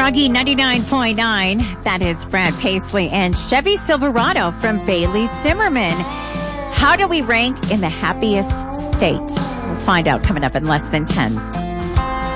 Froggy 99.9. That is Brad Paisley and Chevy Silverado from Bailey Zimmerman. How do we rank in the happiest states? We'll find out coming up in less than 10.